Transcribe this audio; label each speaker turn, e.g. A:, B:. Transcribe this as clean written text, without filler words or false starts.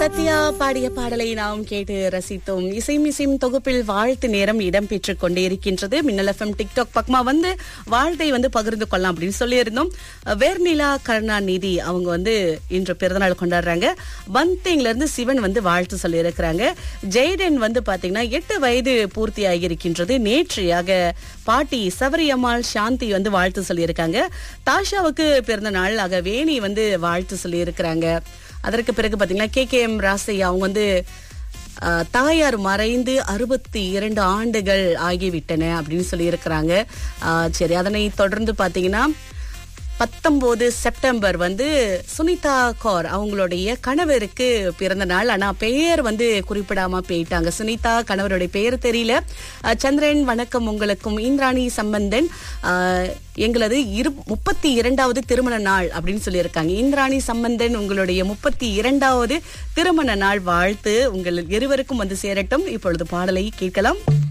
A: சத்யா பாடிய பாடலை நாம் கேட்டு ரசித்தோம். இசைமிசையும் தொகுப்பில் வாழ்த்து நேரம் இடம்பெற்றுக் கொண்டே இருக்கின்றது. மின்னல் எஃப்எம் டிக்டாக் பக்கமா வாழ்த்தை பகிர்ந்து கொள்ளலாம் அப்படின்னு சொல்லியிருந்தோம். வேர்நிலா கருணாநிதி அவங்க இன்று பிறந்தநாள் கொண்டாடுறாங்க. பந்தேங்ல இருந்து சிவன் வாழ்த்து சொல்லி இருக்கிறாங்க. ஜெய்டன் பாத்தீங்கன்னா 8 வயது பூர்த்தி ஆகியிருக்கின்றது. நேற்றையாக பாட்டி சபரியம்மாள் சாந்தி வாழ்த்து சொல்லி இருக்காங்க. தாஷாவுக்கு பிறந்த நாள் ஆக வேணி வாழ்த்து சொல்லி இருக்கிறாங்க. அதற்கு பிறகு பாத்தீங்கன்னா KKM ராசையா அவங்க தாயார் மறைந்து 62 ஆண்டுகள் ஆகிவிட்டன அப்படின்னு சொல்லி இருக்கிறாங்க. சரி, அதனை தொடர்ந்து பாத்தீங்கன்னா 19 செப்டம்பர் சுனிதா கௌர் அவங்களுடைய கணவருக்கு பிறந்த நாள். ஆனா பெயர் குறிப்பிடாம போயிட்டாங்க. சுனிதா கணவருடைய பெயர் தெரியல. சந்திரன் வணக்கம் உங்களுக்கும். இந்திராணி சம்பந்தன் எங்களது 32வது திருமண நாள் அப்படின்னு சொல்லி இருக்காங்க. இந்திராணி சம்பந்தன் உங்களுடைய 32வது திருமண நாள் வாழ்த்து உங்கள் இருவருக்கும் சேரட்டும். இப்பொழுது பாடலை கேட்கலாம்.